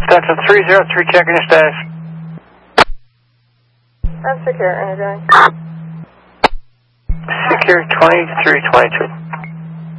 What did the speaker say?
Stanton 303, checking your status. That's secure, energetic. Secure 2322.